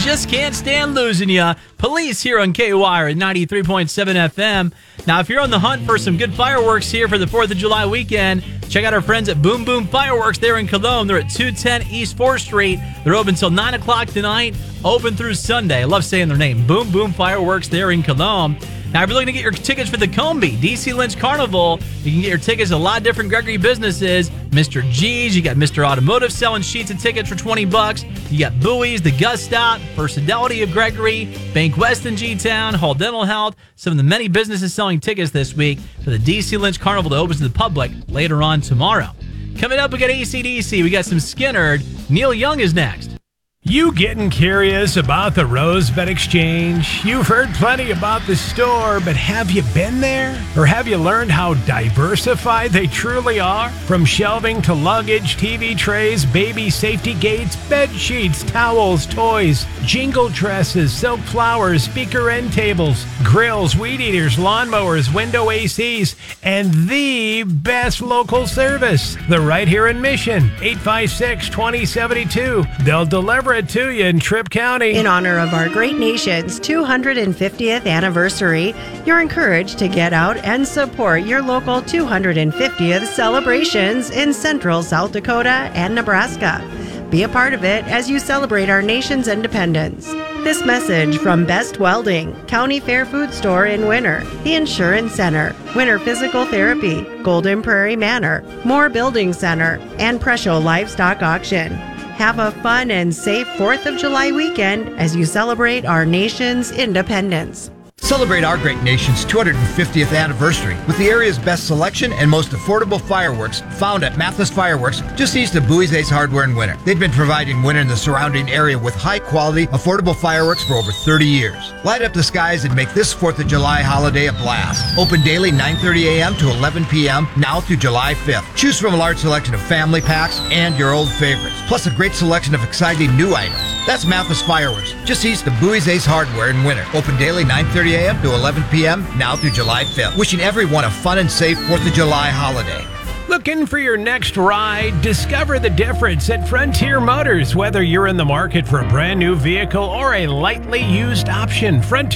just can't stand losing you. Police here on KWIRE at 93.7 FM. Now, if you're on the hunt for some good fireworks here for the 4th of July weekend, check out our friends at Boom Boom Fireworks there in Cologne. They're at 210 East 4th Street. They're open until 9 o'clock tonight, open through Sunday. I love saying their name, Boom Boom Fireworks there in Cologne. Now, if you're looking to get your tickets for the Combie DC Lynch Carnival, you can get your tickets at a lot of different Gregory businesses. Mr. G's, you got Mr. Automotive selling sheets of tickets for $20. You got Bowie's, the Gus Stop, First Fidelity of Gregory, Bank West in G-Town, Hall Dental Health, some of the many businesses selling tickets this week for the DC Lynch Carnival that opens to the public later on tomorrow. Coming up, we got AC/DC, we got some Skynyrd. Neil Young is next. You getting curious about the Rosebud Exchange? You've heard plenty about the store, but have you been there? Or have you learned how diversified they truly are? From shelving to luggage, TV trays, baby safety gates, bed sheets, towels, toys, jingle dresses, silk flowers, speaker end tables, grills, weed eaters, lawnmowers, window ACs, and the best local service. They're right here in Mission, 856-2072. They'll deliver it to you in Tripp County. In honor of our great nation's 250th anniversary, you're encouraged to get out and support your local 250th celebrations in central South Dakota and Nebraska. Be a part of it as you celebrate our nation's independence. This message from Best Welding, County Fair Food Store in Winter, the Insurance Center, Winter Physical Therapy, Golden Prairie Manor, Moore Building Center, and Presho Livestock Auction. Have a fun and safe 4th of July weekend as you celebrate our nation's independence. Celebrate our great nation's 250th anniversary with the area's best selection and most affordable fireworks found at Mathis Fireworks, just east of Bowie's Ace Hardware in Winter. They've been providing Winter and the surrounding area with high-quality, affordable fireworks for over 30 years. Light up the skies and make this 4th of July holiday a blast. Open daily 9:30 a.m. to 11 p.m. now through July 5th. Choose from a large selection of family packs and your old favorites, plus a great selection of exciting new items. That's Mathis Fireworks, just east of Bowie's Ace Hardware in Winter. Open daily 9:30 a.m. to 11 p.m. now through July 5th. Wishing everyone a fun and safe 4th of July holiday. Looking for your next ride? Discover the difference at Frontier Motors. Whether you're in the market for a brand new vehicle or a lightly used option, Frontier